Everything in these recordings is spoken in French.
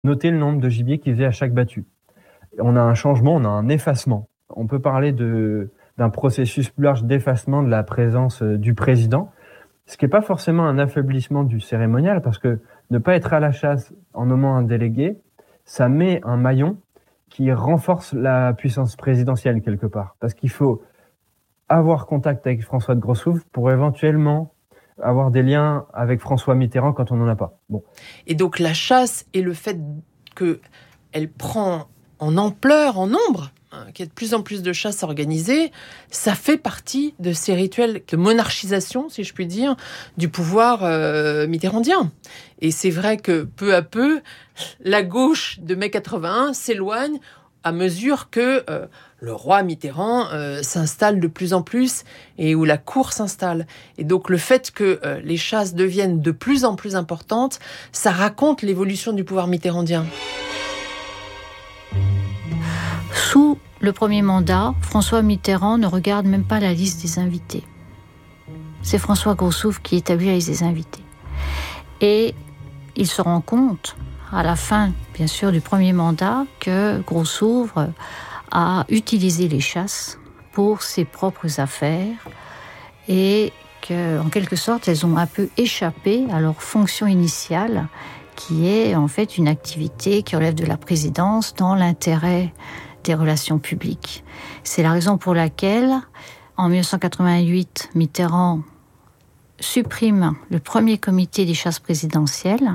noter le nombre de gibier qu'ils faisaient à chaque battue. On a un changement, on a un effacement. On peut parler d'un processus plus large d'effacement de la présence du président, ce qui n'est pas forcément un affaiblissement du cérémonial, parce que ne pas être à la chasse en nommant un délégué, ça met un maillon qui renforce la puissance présidentielle quelque part. Parce qu'il faut avoir contact avec François de Grossouvre pour éventuellement avoir des liens avec François Mitterrand quand on n'en a pas. Bon. Et donc la chasse et le fait qu'elle prend en ampleur, en nombre, qu'il y ait de plus en plus de chasses organisées, ça fait partie de ces rituels de monarchisation, si je puis dire, du pouvoir mitterrandien. Et c'est vrai que peu à peu, la gauche de mai 81 s'éloigne à mesure que le roi Mitterrand s'installe de plus en plus et où la cour s'installe. Et donc le fait que les chasses deviennent de plus en plus importantes, ça raconte l'évolution du pouvoir mitterrandien. Sous le premier mandat, François Mitterrand ne regarde même pas la liste des invités. C'est François Grossouvre qui établit la liste des invités. Et il se rend compte, à la fin, bien sûr, du premier mandat, que Grossouvre a utilisé les chasses pour ses propres affaires et qu'en quelque sorte, elles ont un peu échappé à leur fonction initiale, qui est en fait une activité qui relève de la présidence dans l'intérêt des relations publiques. C'est la raison pour laquelle, en 1988, Mitterrand supprime le premier comité des chasses présidentielles.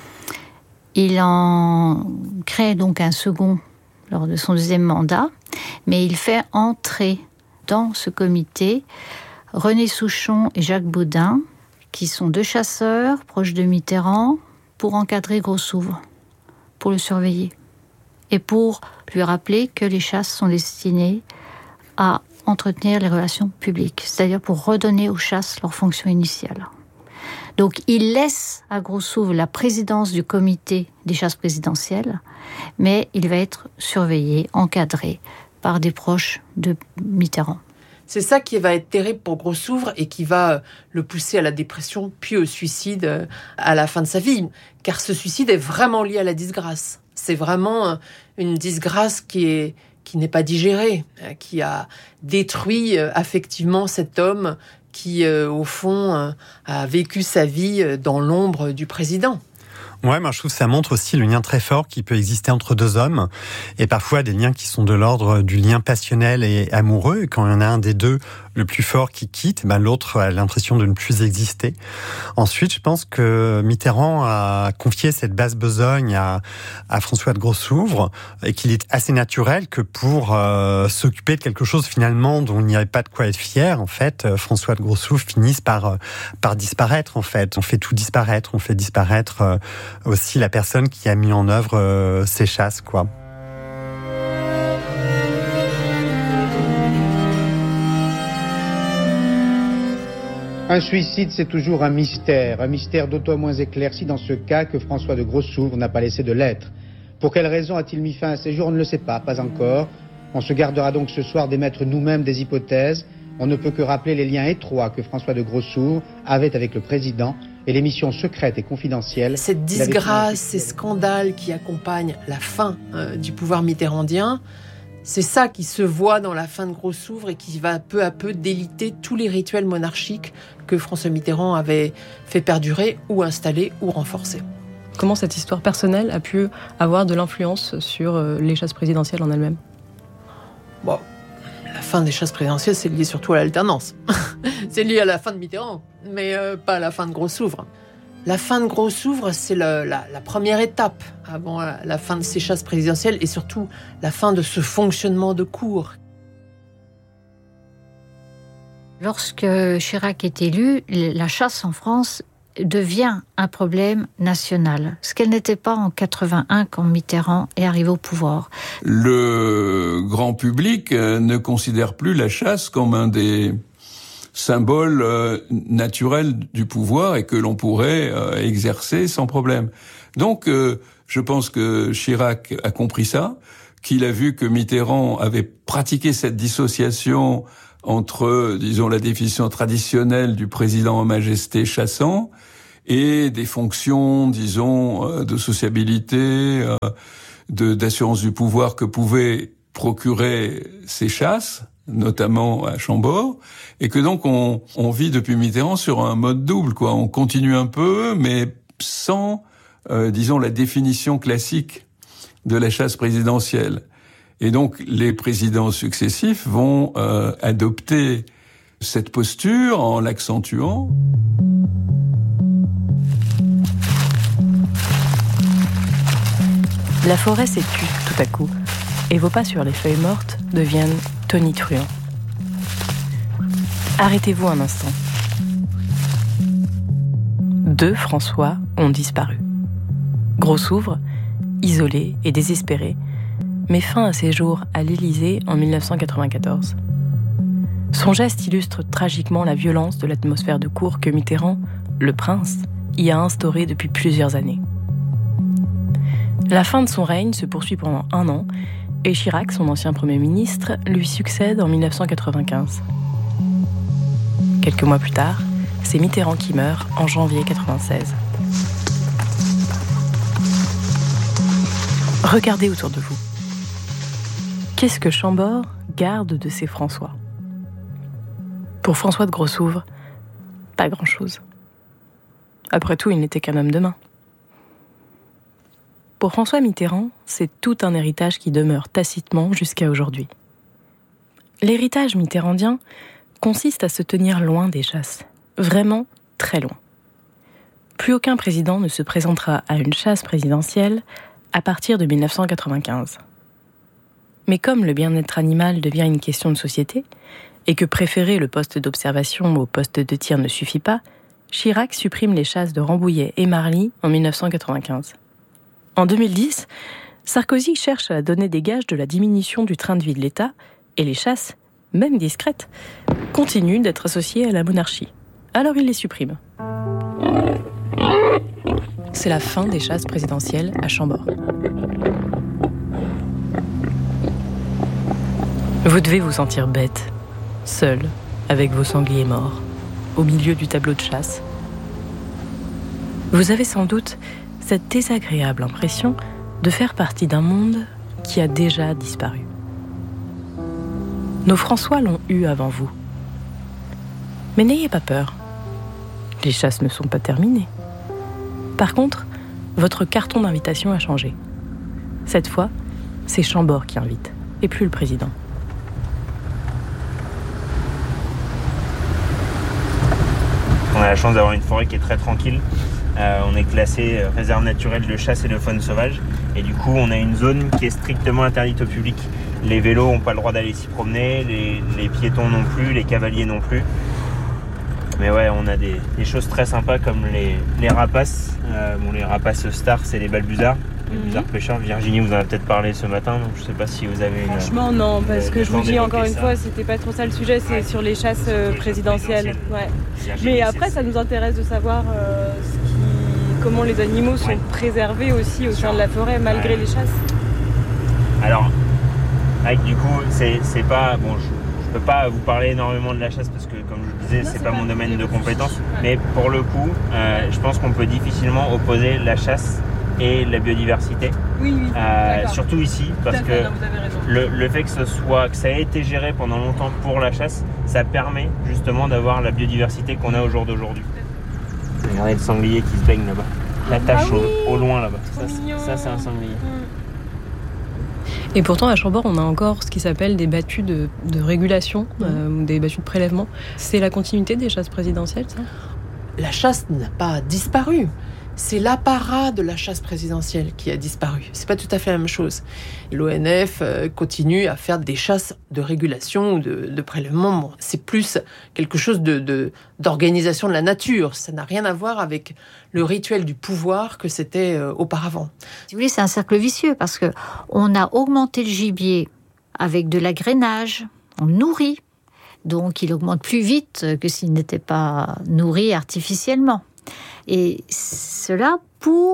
Il en crée donc un second lors de son deuxième mandat, mais il fait entrer dans ce comité René Souchon et Jacques Baudin, qui sont deux chasseurs proches de Mitterrand, pour encadrer Grossouvre, pour le surveiller, et pour lui rappeler que les chasses sont destinées à entretenir les relations publiques, c'est-à-dire pour redonner aux chasses leur fonction initiale. Donc il laisse à Grossouvre la présidence du comité des chasses présidentielles, mais il va être surveillé, encadré par des proches de Mitterrand. C'est ça qui va être terrible pour Grossouvre et qui va le pousser à la dépression, puis au suicide à la fin de sa vie. Car ce suicide est vraiment lié à la disgrâce. C'est vraiment une disgrâce qui n'est pas digérée, qui a détruit affectivement cet homme qui, au fond, a vécu sa vie dans l'ombre du président. Ouais, moi je trouve que ça montre aussi le lien très fort qui peut exister entre deux hommes, et parfois des liens qui sont de l'ordre du lien passionnel et amoureux. Et quand il y en a un des deux, le plus fort, qui quitte, l'autre a l'impression de ne plus exister. Ensuite, je pense que Mitterrand a confié cette basse besogne à François de Grossouvre, et qu'il est assez naturel que pour s'occuper de quelque chose finalement dont il n'y avait pas de quoi être fier, en fait, François de Grossouvre finisse par disparaître, en fait. On fait tout disparaître, on fait disparaître aussi la personne qui a mis en œuvre ces chasses, quoi. Un suicide, c'est toujours un mystère d'autant moins éclairci dans ce cas que François de Grossouvre n'a pas laissé de lettre. Pour quelle raison a-t-il mis fin à ses jours? On ne le sait pas encore. On se gardera donc ce soir d'émettre nous-mêmes des hypothèses. On ne peut que rappeler les liens étroits que François de Grossouvre avait avec le président et les missions secrètes et confidentielles. Cette disgrâce, ces scandales qui accompagnent la fin du pouvoir mitterrandien, c'est ça qui se voit dans la fin de Grossouvre et qui va peu à peu déliter tous les rituels monarchiques que François Mitterrand avait fait perdurer ou installer ou renforcer. Comment cette histoire personnelle a pu avoir de l'influence sur les chasses présidentielles en elles-mêmes? Bon, la fin des chasses présidentielles, c'est lié surtout à l'alternance. C'est lié à la fin de Mitterrand, mais pas à la fin de Grossouvre. La fin de Grossouvre, c'est la première étape avant la fin de ces chasses présidentielles et surtout la fin de ce fonctionnement de cour. Lorsque Chirac est élu, la chasse en France devient un problème national, ce qu'elle n'était pas en 81 quand Mitterrand est arrivé au pouvoir. Le grand public ne considère plus la chasse comme un des symboles naturels du pouvoir et que l'on pourrait exercer sans problème. Donc, je pense que Chirac a compris ça, qu'il a vu que Mitterrand avait pratiqué cette dissociation entre, disons, la définition traditionnelle du président en majesté chassant et des fonctions, disons, de sociabilité, d'assurance du pouvoir que pouvaient procurer ces chasses, notamment à Chambord, et que donc on vit depuis Mitterrand sur un mode double, quoi. On continue un peu, mais sans, disons, la définition classique de la chasse présidentielle. Et donc les présidents successifs vont adopter cette posture en l'accentuant. La forêt s'étue tout à coup, et vos pas sur les feuilles mortes deviennent tonitruants. Arrêtez-vous un instant. 2 François ont disparu. Grossouvre, isolé et désespéré, met fin à ses jours à l'Élysée en 1994. Son geste illustre tragiquement la violence de l'atmosphère de cour que Mitterrand, le prince, y a instaurée depuis plusieurs années. La fin de son règne se poursuit pendant 1 an, et Chirac, son ancien Premier ministre, lui succède en 1995. Quelques mois plus tard, c'est Mitterrand qui meurt en janvier 1996. Regardez autour de vous. Qu'est-ce que Chambord garde de ces François ? Pour François de Grossouvre, pas grand-chose. Après tout, il n'était qu'un homme de main. Pour François Mitterrand, c'est tout un héritage qui demeure tacitement jusqu'à aujourd'hui. L'héritage mitterrandien consiste à se tenir loin des chasses, vraiment très loin. Plus aucun président ne se présentera à une chasse présidentielle à partir de 1995. Mais comme le bien-être animal devient une question de société, et que préférer le poste d'observation au poste de tir ne suffit pas, Chirac supprime les chasses de Rambouillet et Marly en 1995. En 2010, Sarkozy cherche à donner des gages de la diminution du train de vie de l'État, et les chasses, même discrètes, continuent d'être associées à la monarchie. Alors il les supprime. C'est la fin des chasses présidentielles à Chambord. Vous devez vous sentir bête, seul, avec vos sangliers morts, au milieu du tableau de chasse. Vous avez sans doute cette désagréable impression de faire partie d'un monde qui a déjà disparu. Nos François l'ont eu avant vous. Mais n'ayez pas peur. Les chasses ne sont pas terminées. Par contre, votre carton d'invitation a changé. Cette fois, c'est Chambord qui invite, et plus le président. On a la chance d'avoir une forêt qui est très tranquille. On est classé réserve naturelle de chasse et de faune sauvage. Et du coup, on a une zone qui est strictement interdite au public. Les vélos n'ont pas le droit d'aller s'y promener, les piétons non plus, les cavaliers non plus. Mais ouais, on a des choses très sympas comme les rapaces. Les rapaces stars, c'est les balbuzards. Les balbuzards pêcheurs. Virginie vous en a peut-être parlé ce matin, donc je sais pas si vous avez Franchement, non, parce que je vous dis encore une fois, c'était pas trop ça le sujet, c'est sur les chasses présidentielles. Ouais. Mais après, ça nous intéresse de savoir comment les animaux sont préservés aussi au sein de la forêt, malgré les chasses. Alors, du coup, c'est pas... Bon, je peux pas vous parler énormément de la chasse parce que, comme je vous disais, c'est pas mon domaine de compétence. Mais pour le coup, je pense qu'on peut difficilement opposer la chasse et la biodiversité. Oui, surtout ici, parce que le fait que ça ait été géré pendant longtemps pour la chasse, ça permet justement d'avoir la biodiversité qu'on a au jour d'aujourd'hui. Regardez le sanglier qui se baigne là-bas. La tache au loin là-bas. Ça, c'est un sanglier. Et pourtant, à Chambord, on a encore ce qui s'appelle des battues de régulation, des battues de prélèvement. C'est la continuité des chasses présidentielles, ça ? La chasse n'a pas disparu. C'est l'apparat de la chasse présidentielle qui a disparu. C'est pas tout à fait la même chose. L'ONF continue à faire des chasses de régulation ou de prélèvement. Bon, c'est plus quelque chose d'organisation de la nature. Ça n'a rien à voir avec le rituel du pouvoir que c'était auparavant. Si vous voulez, c'est un cercle vicieux parce que on a augmenté le gibier avec de l'agrainage, on nourrit. Donc il augmente plus vite que s'il n'était pas nourri artificiellement. Et cela pour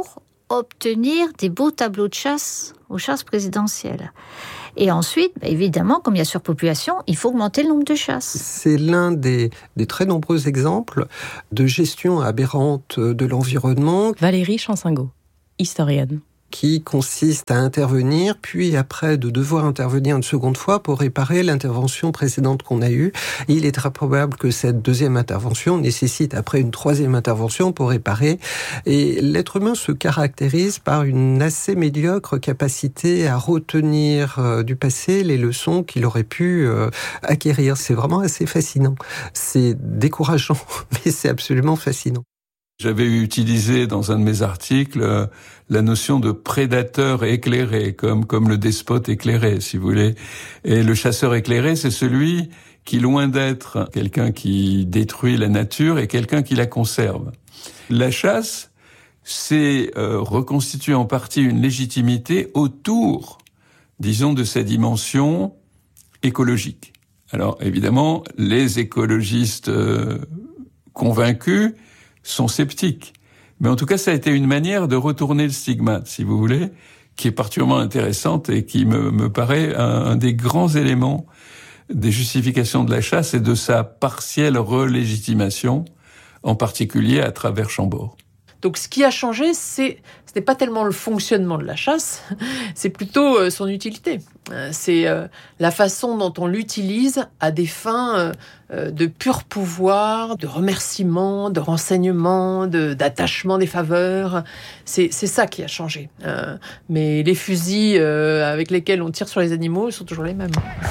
obtenir des beaux tableaux de chasse aux chasses présidentielles. Et ensuite, évidemment, comme il y a surpopulation, il faut augmenter le nombre de chasses. C'est l'un des très nombreux exemples de gestion aberrante de l'environnement. Valérie Chansingo, historienne. Qui consiste à intervenir, puis après de devoir intervenir une seconde fois pour réparer l'intervention précédente qu'on a eue. Et il est très probable que cette deuxième intervention nécessite après une troisième intervention pour réparer. Et l'être humain se caractérise par une assez médiocre capacité à retenir du passé les leçons qu'il aurait pu acquérir. C'est vraiment assez fascinant. C'est décourageant, mais c'est absolument fascinant. J'avais utilisé dans un de mes articles la notion de prédateur éclairé, comme le despote éclairé, si vous voulez. Et le chasseur éclairé, c'est celui qui, loin d'être quelqu'un qui détruit la nature, est quelqu'un qui la conserve. La chasse, c'est reconstituer en partie une légitimité autour, disons, de sa dimension écologique. Alors, évidemment, les écologistes convaincus sont sceptiques. Mais en tout cas, ça a été une manière de retourner le stigmate, si vous voulez, qui est particulièrement intéressante et qui me paraît un des grands éléments des justifications de la chasse et de sa partielle relégitimation, en particulier à travers Chambord. Donc ce qui a changé, ce n'est pas tellement le fonctionnement de la chasse, c'est plutôt son utilité. C'est la façon dont on l'utilise à des fins de pur pouvoir, de remerciement, de renseignement, d'attachement des faveurs. C'est ça qui a changé. Mais les fusils avec lesquels on tire sur les animaux sont toujours les mêmes.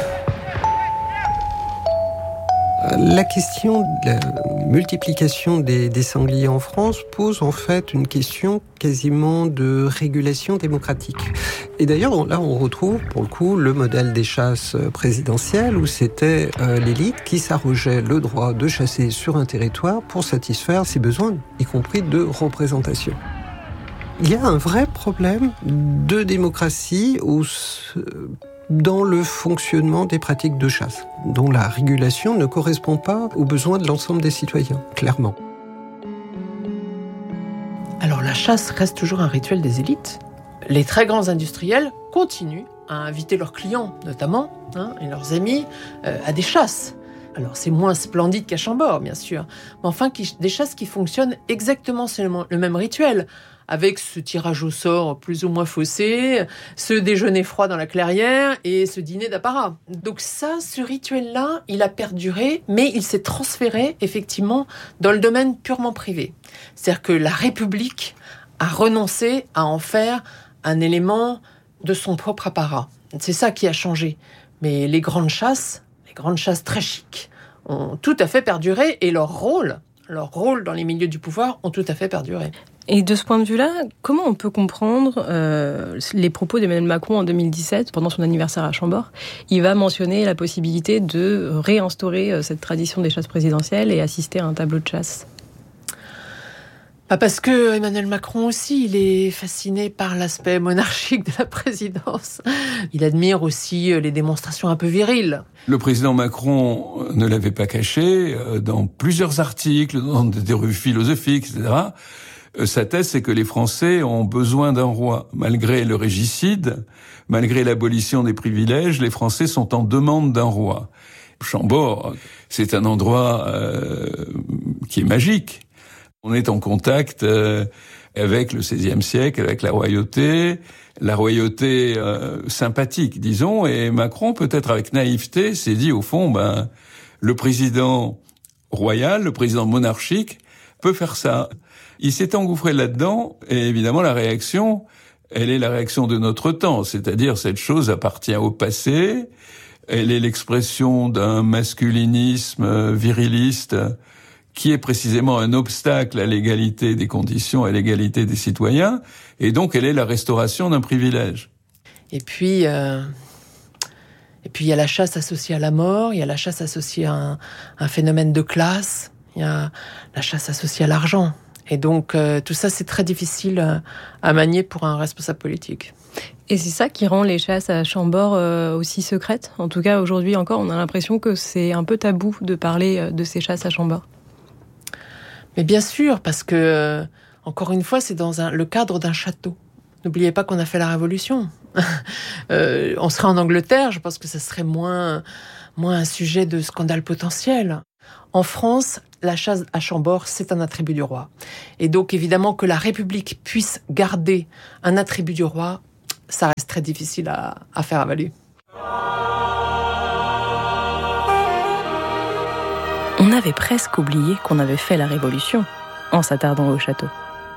La question de la multiplication des sangliers en France pose en fait une question quasiment de régulation démocratique. Et d'ailleurs, là, on retrouve pour le coup le modèle des chasses présidentielles où c'était l'élite qui s'arrogeait le droit de chasser sur un territoire pour satisfaire ses besoins, y compris de représentation. Il y a un vrai problème de démocratie dans le fonctionnement des pratiques de chasse, dont la régulation ne correspond pas aux besoins de l'ensemble des citoyens, clairement. Alors la chasse reste toujours un rituel des élites. Les très grands industriels continuent à inviter leurs clients, notamment, et leurs amis, à des chasses. Alors c'est moins splendide qu'à Chambord, bien sûr, mais enfin des chasses qui fonctionnent exactement selon le même rituel, avec ce tirage au sort plus ou moins faussé, ce déjeuner froid dans la clairière et ce dîner d'apparat. Donc ça, ce rituel-là, il a perduré, mais il s'est transféré effectivement dans le domaine purement privé. C'est-à-dire que la République a renoncé à en faire un élément de son propre apparat. C'est ça qui a changé. Mais les grandes chasses très chics, ont tout à fait perduré et leur rôle dans les milieux du pouvoir ont tout à fait perduré. Et de ce point de vue-là, comment on peut comprendre les propos d'Emmanuel Macron en 2017, pendant son anniversaire à Chambord? Il va mentionner la possibilité de réinstaurer cette tradition des chasses présidentielles et assister à un tableau de chasse. Parce que Emmanuel Macron aussi, il est fasciné par l'aspect monarchique de la présidence. Il admire aussi les démonstrations un peu viriles. Le président Macron ne l'avait pas caché dans plusieurs articles, dans des revues philosophiques, etc. Sa thèse, c'est que les Français ont besoin d'un roi. Malgré le régicide, malgré l'abolition des privilèges, les Français sont en demande d'un roi. Chambord, c'est un endroit qui est magique. On est en contact avec le XVIe siècle, avec la royauté sympathique, disons, et Macron, peut-être avec naïveté, s'est dit, au fond, le président royal, le président monarchique, peut faire ça. Il s'est engouffré là-dedans, et évidemment, la réaction, elle est la réaction de notre temps, c'est-à-dire cette chose appartient au passé, elle est l'expression d'un masculinisme viriliste qui est précisément un obstacle à l'égalité des conditions, à l'égalité des citoyens, et donc elle est la restauration d'un privilège. Et puis il y a la chasse associée à la mort, il y a la chasse associée à un phénomène de classe, il y a la chasse associée à l'argent. Et donc tout ça, c'est très difficile à manier pour un responsable politique. Et c'est ça qui rend les chasses à Chambord aussi secrètes. En tout cas, aujourd'hui encore, on a l'impression que c'est un peu tabou de parler de ces chasses à Chambord. Mais bien sûr, parce que encore une fois, c'est dans le cadre d'un château. N'oubliez pas qu'on a fait la Révolution. On serait en Angleterre, je pense que ça serait moins un sujet de scandale potentiel. En France, la chasse à Chambord, c'est un attribut du roi. Et donc, évidemment, que la République puisse garder un attribut du roi, ça reste très difficile à faire avaler. On avait presque oublié qu'on avait fait la Révolution en s'attardant au château.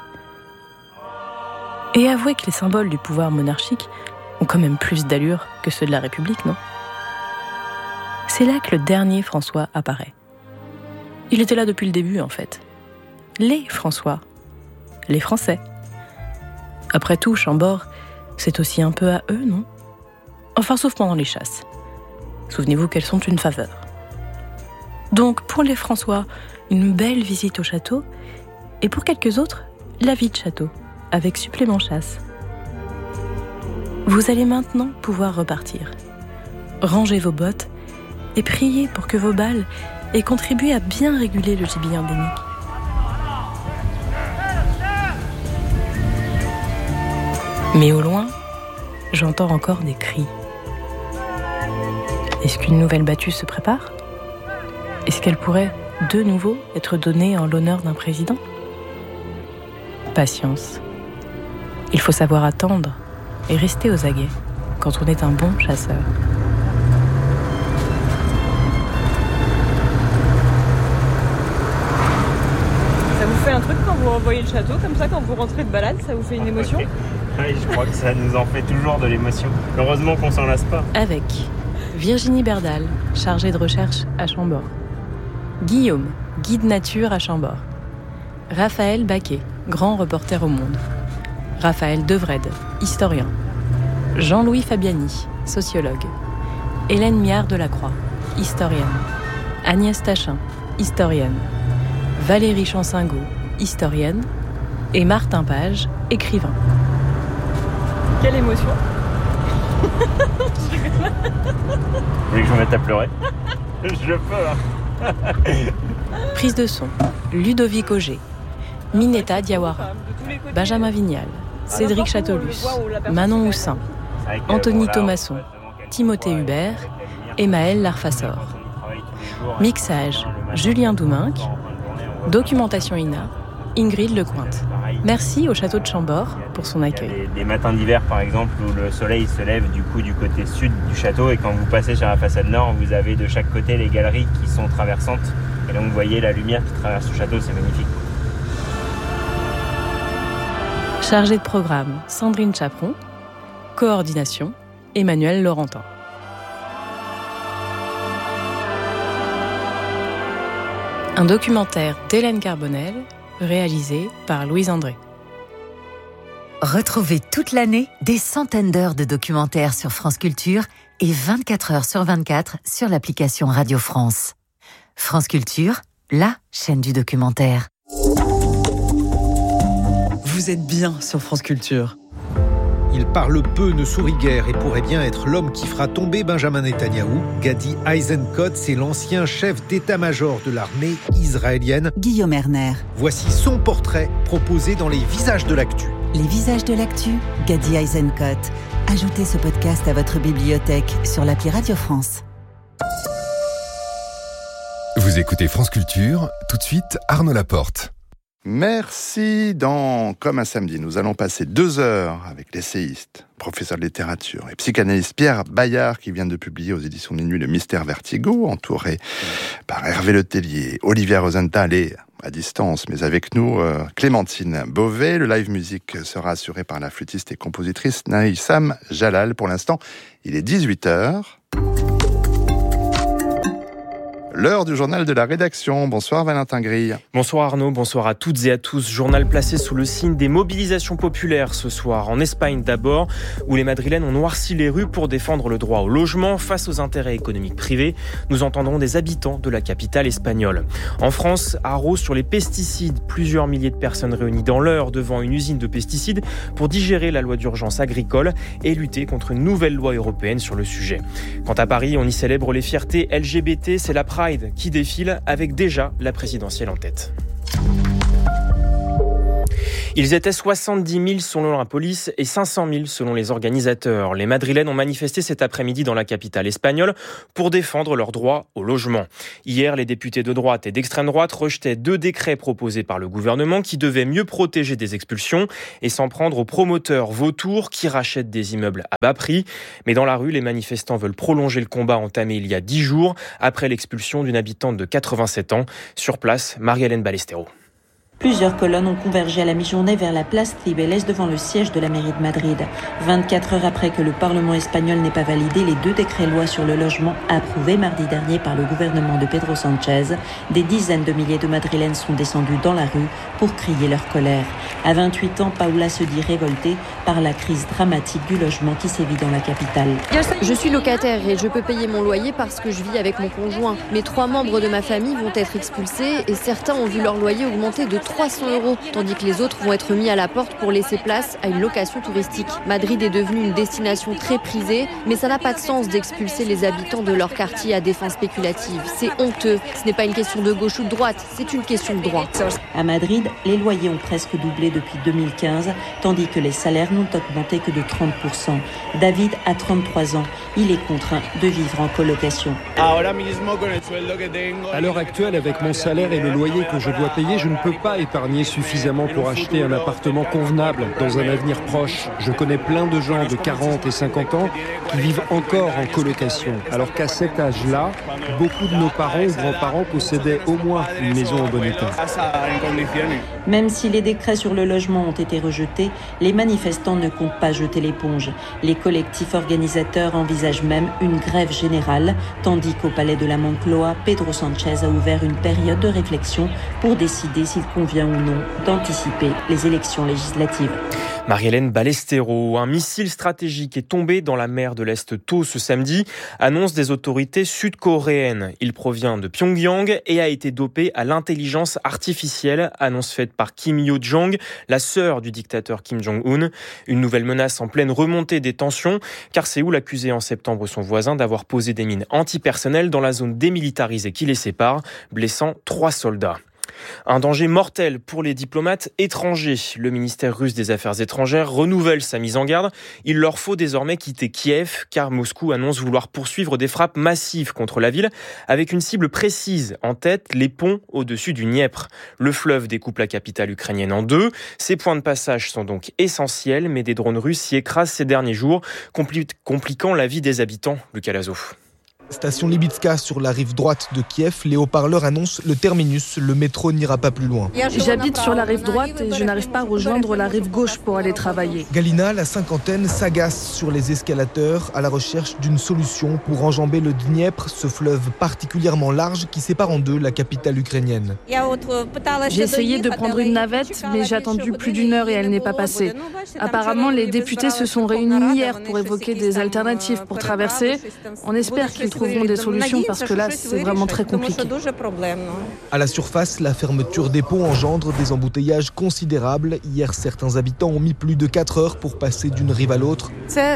Et avouez que les symboles du pouvoir monarchique ont quand même plus d'allure que ceux de la République, non ? C'est là que le dernier François apparaît. Il était là depuis le début, en fait. Les François. Les Français. Après tout, Chambord, c'est aussi un peu à eux, non ? Enfin, sauf pendant les chasses. Souvenez-vous qu'elles sont une faveur. Donc, pour les François, une belle visite au château, et pour quelques autres, la vie de château, avec supplément chasse. Vous allez maintenant pouvoir repartir. Rangez vos bottes et priez pour que vos balles aient contribué à bien réguler le gibier endémique. Mais au loin, j'entends encore des cris. Est-ce qu'une nouvelle battue se prépare ? Est-ce qu'elle pourrait, de nouveau, être donnée en l'honneur d'un président ? Patience. Il faut savoir attendre et rester aux aguets quand on est un bon chasseur. Ça vous fait un truc quand vous revoyez le château, comme ça, quand vous rentrez de balade, ça vous fait une émotion ? Oui, je crois que ça nous en fait toujours de l'émotion. Heureusement qu'on s'en lasse pas. Avec Virginie Berdal, chargée de recherche à Chambord. Guillaume, guide nature à Chambord. Raphaël Baquet, grand reporter au Monde. Raphaël Devrede, historien. Jean-Louis Fabiani, sociologue. Hélène Miard Delacroix, historienne. Agnès Tachin, historienne. Valérie Chansingo, historienne. Et Martin Page, écrivain. Quelle émotion. Vous voulez que je me mette à pleurer ? Je peux, hein. Prise de son, Ludovic Auger. Minetta Diawara. Benjamin Vignal. Cédric Châteaulus, Manon Houssin, Anthony Thomasson, Timothée Hubert et Maël Larfassor. Mixage, Julien Douminc. Documentation INA, Ingrid Lecointe. Merci au château de Chambord pour son accueil. Il y a des matins d'hiver, par exemple, où le soleil se lève du côté sud du château, et quand vous passez sur la façade nord, vous avez de chaque côté les galeries qui sont traversantes. Et donc vous voyez la lumière qui traverse le château, c'est magnifique. Chargée de programme, Sandrine Chaperon. Coordination, Emmanuel Laurentin. Un documentaire d'Hélène Carbonel, réalisé par Louise André. Retrouvez toute l'année des centaines d'heures de documentaires sur France Culture et 24 heures sur 24 sur l'application Radio France. France Culture, la chaîne du documentaire. Vous êtes bien sur France Culture. Il parle peu, ne sourit guère et pourrait bien être l'homme qui fera tomber Benjamin Netanyahou. Gadi Eisenkot, c'est l'ancien chef d'état-major de l'armée israélienne. Guillaume Erner. Voici son portrait proposé dans Les Visages de l'actu. Les Visages de l'actu, Gadi Eisenkot. Ajoutez ce podcast à votre bibliothèque sur l'appli Radio France. Vous écoutez France Culture, tout de suite Arnaud Laporte. Merci. Dans Comme un samedi, nous allons passer 2 heures avec l'essayiste, professeur de littérature et psychanalyste Pierre Bayard, qui vient de publier aux éditions des Nuits Le Mystère Vertigo, entouré par Hervé Letellier, Olivia Rosenthal et, à distance, mais avec nous, Clémentine Beauvais. Le live musique sera assuré par la flûtiste et compositrice Naïsam Jalal. Pour l'instant, il est 18h. L'heure du journal de la rédaction. Bonsoir Valentin Grille. Bonsoir Arnaud, bonsoir à toutes et à tous. Journal placé sous le signe des mobilisations populaires ce soir. En Espagne d'abord, où les Madrilènes ont noirci les rues pour défendre le droit au logement face aux intérêts économiques privés. Nous entendrons des habitants de la capitale espagnole. En France, à Arros, sur les pesticides, plusieurs milliers de personnes réunies dans l'heure devant une usine de pesticides pour digérer la loi d'urgence agricole et lutter contre une nouvelle loi européenne sur le sujet. Quant à Paris, on y célèbre les fiertés LGBT, c'est la Pride qui défile avec déjà la présidentielle en tête. Ils étaient 70 000 selon la police et 500 000 selon les organisateurs. Les Madrilènes ont manifesté cet après-midi dans la capitale espagnole pour défendre leur droit au logement. Hier, les députés de droite et d'extrême droite rejetaient 2 décrets proposés par le gouvernement qui devaient mieux protéger des expulsions et s'en prendre aux promoteurs vautours qui rachètent des immeubles à bas prix. Mais dans la rue, les manifestants veulent prolonger le combat entamé il y a 10 jours après l'expulsion d'une habitante de 87 ans. Sur place, Marie-Hélène Ballesteros. Plusieurs colonnes ont convergé à la mi-journée vers la place Cibeles devant le siège de la mairie de Madrid. 24 heures après que le Parlement espagnol n'ait pas validé les 2 décrets-lois sur le logement approuvés mardi dernier par le gouvernement de Pedro Sánchez, des dizaines de milliers de Madrilènes sont descendus dans la rue pour crier leur colère. À 28 ans, Paula se dit révoltée par la crise dramatique du logement qui sévit dans la capitale. Je suis locataire et je peux payer mon loyer parce que je vis avec mon conjoint. Mais 3 membres de ma famille vont être expulsés et certains ont vu leur loyer augmenter de 300 €, tandis que les autres vont être mis à la porte pour laisser place à une location touristique. Madrid est devenue une destination très prisée, mais ça n'a pas de sens d'expulser les habitants de leur quartier à des fins spéculatives. C'est honteux. Ce n'est pas une question de gauche ou de droite, c'est une question de droit. À Madrid, les loyers ont presque doublé depuis 2015, tandis que les salaires n'ont augmenté que de 30%. David a 33 ans. Il est contraint de vivre en colocation. À l'heure actuelle, avec mon salaire et le loyer que je dois payer, je ne peux pas épargner suffisamment pour acheter un appartement convenable dans un avenir proche. Je connais plein de gens de 40 et 50 ans qui vivent encore en colocation, alors qu'à cet âge-là, beaucoup de nos parents ou grands-parents possédaient au moins une maison en bon état. Même si les décrets sur le logement ont été rejetés, les manifestants ne comptent pas jeter l'éponge. Les collectifs organisateurs envisagent même une grève générale, tandis qu'au palais de la Moncloa, Pedro Sánchez a ouvert une période de réflexion pour décider s'il convient ou non d'anticiper les élections législatives. Marie-Hélène Ballesteros, un missile stratégique est tombé dans la mer de l'Est tôt ce samedi, annonce des autorités sud-coréennes. Il provient de Pyongyang et a été dopé à l'intelligence artificielle, annonce faite par Kim Yo-jong, la sœur du dictateur Kim Jong-un. Une nouvelle menace en pleine remontée des tensions, car Séoul accusait en septembre son voisin d'avoir posé des mines antipersonnelles dans la zone démilitarisée qui les sépare, blessant 3 soldats. Un danger mortel pour les diplomates étrangers. Le ministère russe des Affaires étrangères renouvelle sa mise en garde. Il leur faut désormais quitter Kiev, car Moscou annonce vouloir poursuivre des frappes massives contre la ville, avec une cible précise en tête, les ponts au-dessus du Dniepr. Le fleuve découpe la capitale ukrainienne en 2. Ces points de passage sont donc essentiels, mais des drones russes s'y écrasent ces derniers jours, compliquant la vie des habitants. Lucas Lazo. Station Libitska sur la rive droite de Kiev, les haut-parleurs annoncent le terminus, le métro n'ira pas plus loin. J'habite sur la rive droite et je n'arrive pas à rejoindre la rive gauche pour aller travailler. Galina, la cinquantaine, s'agace sur les escalateurs à la recherche d'une solution pour enjamber le Dniepr, ce fleuve particulièrement large qui sépare en 2 la capitale ukrainienne. J'ai essayé de prendre une navette, mais j'ai attendu plus d'1 heure et elle n'est pas passée. Apparemment, les députés se sont réunis hier pour évoquer des alternatives pour traverser. On espère qu'ils trouveront des solutions parce que là, c'est vraiment très compliqué. À la surface, la fermeture des ponts engendre des embouteillages considérables. Hier, certains habitants ont mis plus de 4 heures pour passer d'une rive à l'autre.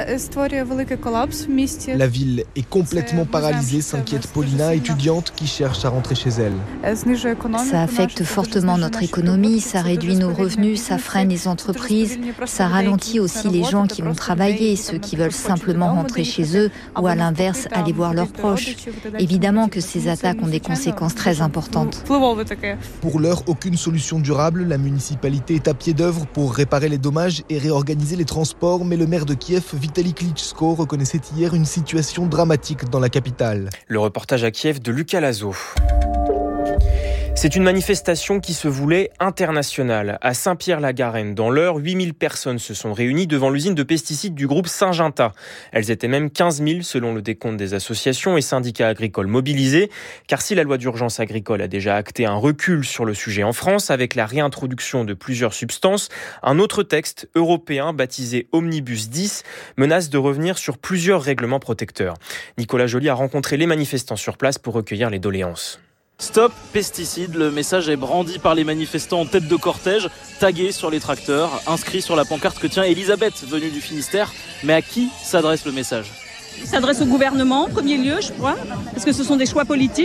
La ville est complètement paralysée, s'inquiète Paulina, étudiante qui cherche à rentrer chez elle. Ça affecte fortement notre économie, ça réduit nos revenus, ça freine les entreprises, ça ralentit aussi les gens qui vont travailler, ceux qui veulent simplement rentrer chez eux ou à l'inverse aller voir leurs proches. Évidemment que ces attaques ont des conséquences très importantes. Pour l'heure, aucune solution durable. La municipalité est à pied d'œuvre pour réparer les dommages et réorganiser les transports, mais le maire de Kiev, Vitaly Klitschko, reconnaissait hier une situation dramatique dans la capitale. Le reportage à Kiev de Lucas Lazo. C'est une manifestation qui se voulait internationale. À Saint-Pierre-la-Garenne, dans l'Eure, 8000 personnes se sont réunies devant l'usine de pesticides du groupe Syngenta. Elles étaient même 15 000 selon le décompte des associations et syndicats agricoles mobilisés. Car si la loi d'urgence agricole a déjà acté un recul sur le sujet en France avec la réintroduction de plusieurs substances, un autre texte européen baptisé Omnibus 10 menace de revenir sur plusieurs règlements protecteurs. Nicolas Joly a rencontré les manifestants sur place pour recueillir les doléances. Stop pesticides, le message est brandi par les manifestants en tête de cortège, tagué sur les tracteurs, inscrit sur la pancarte que tient Elisabeth, venue du Finistère. Mais à qui s'adresse le message ? Il s'adresse au gouvernement en premier lieu, je crois, parce que ce sont des choix politiques.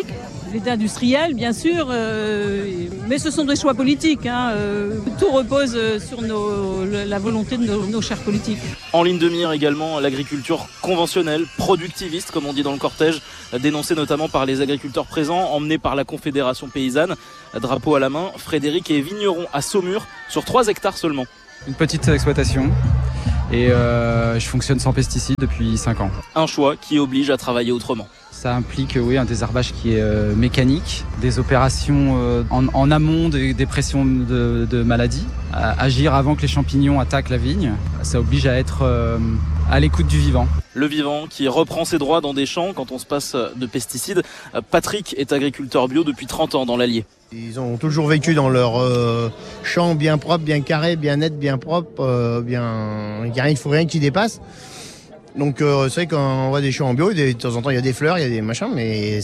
l'État industriel, bien sûr, mais ce sont des choix politiques. Tout repose sur la volonté de nos chers politiques. En ligne de mire également, l'agriculture conventionnelle, productiviste, comme on dit dans le cortège, dénoncée notamment par les agriculteurs présents, emmenés par la Confédération paysanne. Drapeau à la main, Frédéric est vigneron à Saumur, sur 3 hectares seulement. Une petite exploitation et je fonctionne sans pesticides depuis 5 ans. Un choix qui oblige à travailler autrement. Ça implique un désherbage qui est mécanique, des opérations en amont des pressions de maladies, agir avant que les champignons attaquent la vigne. Ça oblige à être à l'écoute du vivant. Le vivant qui reprend ses droits dans des champs quand on se passe de pesticides. Patrick est agriculteur bio depuis 30 ans dans l'Allier. Ils ont toujours vécu dans leur champ bien propre, bien carré, bien net, bien propre, il n'y faut rien qui dépasse. Donc c'est vrai quand on voit des champs en bio, de temps en temps il y a des fleurs, il y a des machins, mais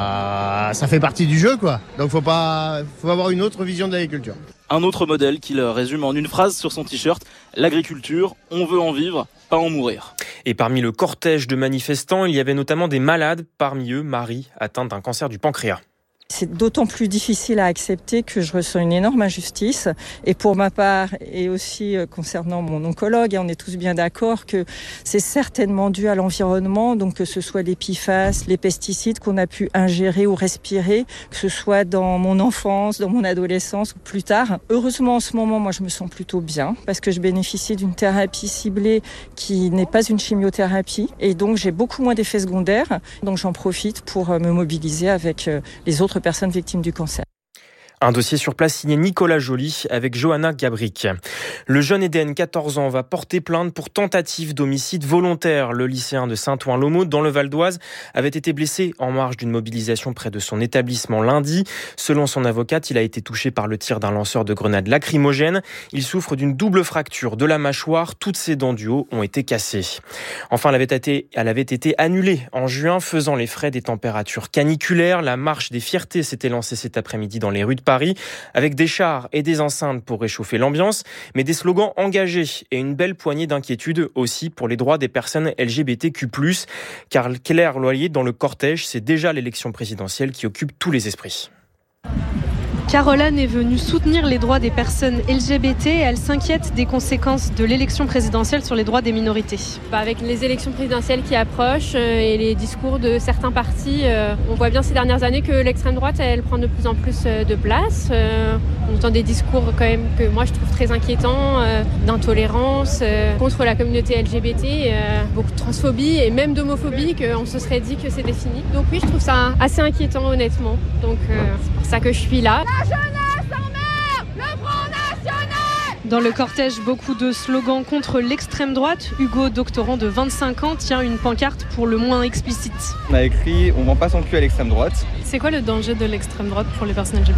ça fait partie du jeu quoi. Donc faut avoir une autre vision de l'agriculture. Un autre modèle qu'il résume en une phrase sur son t-shirt, l'agriculture, on veut en vivre, pas en mourir. Et parmi le cortège de manifestants, il y avait notamment des malades, parmi eux Marie, atteinte d'un cancer du pancréas. C'est d'autant plus difficile à accepter que je ressens une énorme injustice. Et pour ma part, et aussi concernant mon oncologue, on est tous bien d'accord que c'est certainement dû à l'environnement, donc que ce soit les PFAS, les pesticides qu'on a pu ingérer ou respirer, que ce soit dans mon enfance, dans mon adolescence ou plus tard. Heureusement, en ce moment, moi, je me sens plutôt bien parce que je bénéficie d'une thérapie ciblée qui n'est pas une chimiothérapie. Et donc, j'ai beaucoup moins d'effets secondaires. Donc, j'en profite pour me mobiliser avec les autres personnes victimes du cancer. Un dossier sur place signé Nicolas Joly avec Johanna Gabric. Le jeune Eden, 14 ans, va porter plainte pour tentative d'homicide volontaire. Le lycéen de Saint-Ouen-l'Aumône, dans le Val-d'Oise, avait été blessé en marge d'une mobilisation près de son établissement lundi. Selon son avocate, il a été touché par le tir d'un lanceur de grenades lacrymogènes. Il souffre d'une double fracture de la mâchoire. Toutes ses dents du haut ont été cassées. Enfin, elle avait été annulée en juin, faisant les frais des températures caniculaires. La marche des fiertés s'était lancée cet après-midi dans les rues de Paris, avec des chars et des enceintes pour réchauffer l'ambiance, mais des slogans engagés et une belle poignée d'inquiétudes aussi pour les droits des personnes LGBTQ+. Car Claire Loyer, dans le cortège, c'est déjà l'élection présidentielle qui occupe tous les esprits. Caroline est venue soutenir les droits des personnes LGBT et elle s'inquiète des conséquences de l'élection présidentielle sur les droits des minorités. Avec les élections présidentielles qui approchent et les discours de certains partis, on voit bien ces dernières années que l'extrême droite, elle prend de plus en plus de place. On entend des discours quand même que moi je trouve très inquiétants, d'intolérance contre la communauté LGBT, beaucoup de transphobie et même d'homophobie, qu'on se serait dit que c'était fini. Donc oui, je trouve ça assez inquiétant honnêtement. Donc c'est pour ça que je suis là. La jeunesse en mer, le Front National. Dans le cortège, beaucoup de slogans contre l'extrême droite. Hugo, doctorant de 25 ans, tient une pancarte pour le moins explicite. On a écrit « On vend pas son cul à l'extrême droite ». C'est quoi le danger de l'extrême droite pour les personnes LGBT ?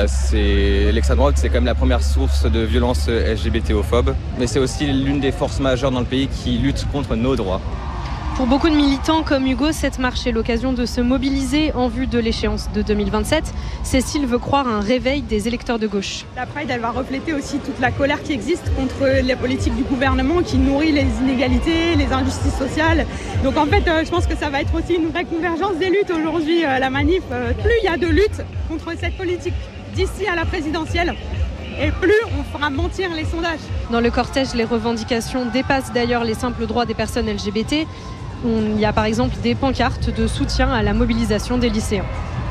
L'extrême droite, c'est quand même la première source de violence LGBTophobe, mais c'est aussi l'une des forces majeures dans le pays qui lutte contre nos droits. Pour beaucoup de militants comme Hugo, cette marche est l'occasion de se mobiliser en vue de l'échéance de 2027. Cécile veut croire à un réveil des électeurs de gauche. La Pride, elle va refléter aussi toute la colère qui existe contre les politiques du gouvernement qui nourrit les inégalités, les injustices sociales. Donc en fait, je pense que ça va être aussi une vraie convergence des luttes aujourd'hui, la manif. Plus il y a de lutte contre cette politique d'ici à la présidentielle, et plus on fera mentir les sondages. Dans le cortège, les revendications dépassent d'ailleurs les simples droits des personnes LGBT. Il y a par exemple des pancartes de soutien à la mobilisation des lycéens.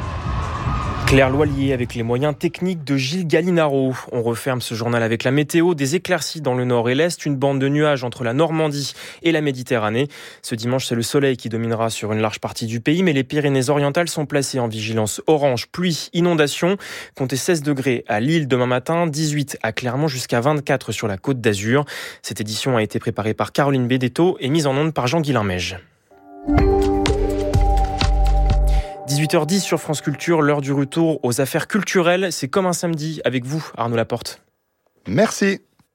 Claire Loyer avec les moyens techniques de Gilles Gallinaro. On referme ce journal avec la météo. Des éclaircies dans le nord et l'est, une bande de nuages entre la Normandie et la Méditerranée. Ce dimanche, c'est le soleil qui dominera sur une large partie du pays, mais les Pyrénées-Orientales sont placées en vigilance orange, pluie, inondation. Comptez 16 degrés à Lille demain matin, 18 à Clermont, jusqu'à 24 sur la Côte d'Azur. Cette édition a été préparée par Caroline Bédetto et mise en onde par Jean-Guilain Mège. 18h10 sur France Culture, l'heure du retour aux affaires culturelles. C'est comme un samedi avec vous, Arnaud Laporte. Merci.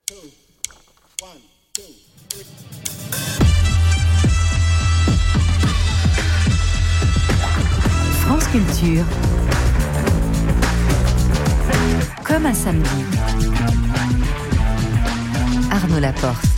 France Culture. Comme un samedi. Arnaud Laporte.